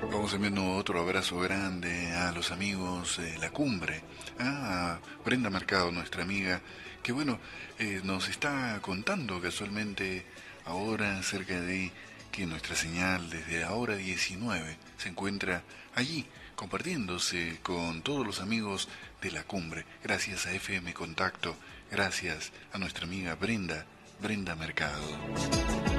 Vamos enviando otro abrazo grande a los amigos de La Cumbre, a Brenda Mercado, nuestra amiga, que bueno, nos está contando casualmente ahora acerca de que nuestra señal desde la hora 19 se encuentra allí, compartiéndose con todos los amigos de La Cumbre, gracias a FM Contacto, gracias a nuestra amiga Brenda Mercado.